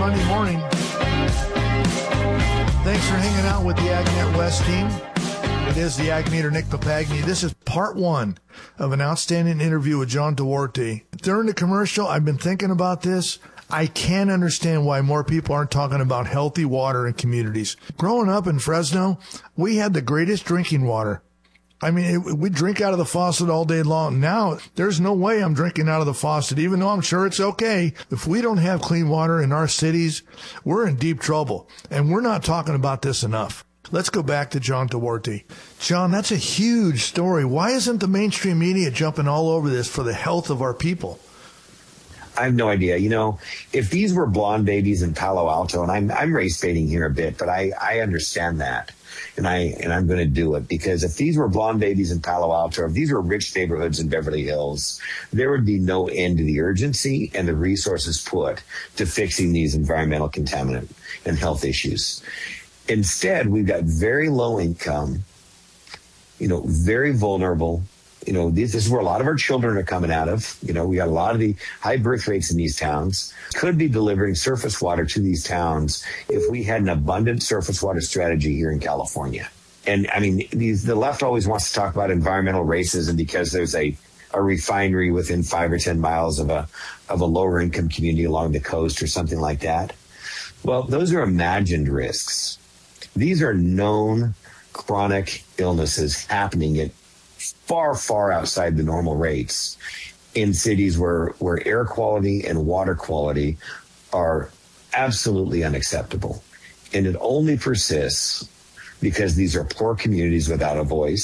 Monday morning. Thanks for hanging out with the AgNet West team. It is the Ag Meter, Nick Papagni. This is part one of an outstanding interview with John Duarte. During the commercial, I've been thinking about this. I can't understand why more people aren't talking about healthy water in communities. Growing up in Fresno, we had the greatest drinking water. I mean, we drink out of the faucet all day long. Now, there's no way I'm drinking out of the faucet, even though I'm sure it's okay. If we don't have clean water in our cities, we're in deep trouble. And we're not talking about this enough. Let's go back to John Duarte. John, that's a huge story. Why isn't the mainstream media jumping all over this for the health of our people? I have no idea. You know, if these were blonde babies in Palo Alto, and I'm race baiting here a bit, but I understand that. And I'm going to do it, because if these were blonde babies in Palo Alto, if these were rich neighborhoods in Beverly Hills, there would be no end to the urgency and the resources put to fixing these environmental contaminant and health issues. Instead, we've got very low income, very vulnerable. This is where a lot of our children are coming out of. We got a lot of the high birth rates in these towns. Could be delivering surface water to these towns if we had an abundant surface water strategy here in California. And I mean, the left always wants to talk about environmental racism because there's a refinery within 5 or 10 miles of a lower income community along the coast or something like that. Well, those are imagined risks. These are known chronic illnesses happening at far, far outside the normal rates in cities where air quality and water quality are absolutely unacceptable. And it only persists because these are poor communities without a voice.